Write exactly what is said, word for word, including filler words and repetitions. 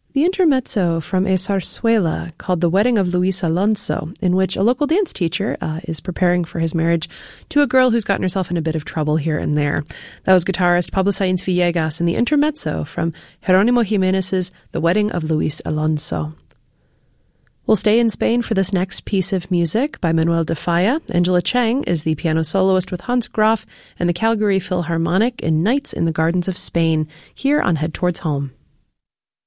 The intermezzo from a zarzuela called The Wedding of Luis Alonso, in which a local dance teacher uh, is preparing for his marriage to a girl who's gotten herself in a bit of trouble here and there. That was guitarist Pablo Sainz Villegas in the intermezzo from Jerónimo Jiménez's The Wedding of Luis Alonso. We'll stay in Spain for this next piece of music by Manuel de Falla. Angela Chang is the piano soloist with Hans Graf and the Calgary Philharmonic in Nights in the Gardens of Spain, here on Head Towards Home.